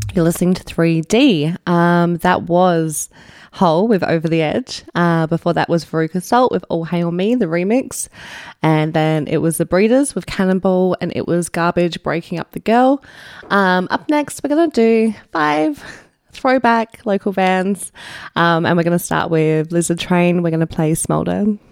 You're listening to 3D. That was Hole with Over the Edge. Before that was Veruca Salt with All Hail Me, the remix. And then it was The Breeders with Cannonball, and it was Garbage, Breaking Up the Girl. Up next, we're going to do 5 throwback local bands. And we're going to start with Lizard Train. We're going to play Smolder.